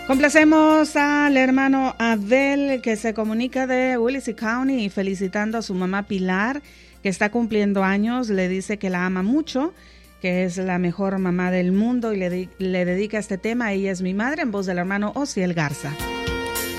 Complacemos al hermano Abel, que se comunica de Willacy County, felicitando a su mamá Pilar, que está cumpliendo años. Le dice que la ama mucho, que es la mejor mamá del mundo, y le dedica este tema. Ella es mi madre, en voz del hermano Osiel Garza.